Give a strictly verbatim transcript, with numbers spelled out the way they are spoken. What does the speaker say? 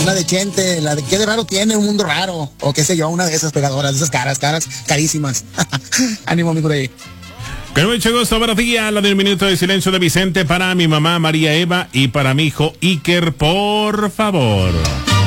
una de Chente, la de qué de raro tiene un mundo raro, o qué sé yo, una de esas pegadoras, de esas caras, caras carísimas. Ánimo, amigo de ahí. Con mucho gusto, buenos días. La del minuto de silencio de Vicente para mi mamá María Eva y para mi hijo Iker, por favor.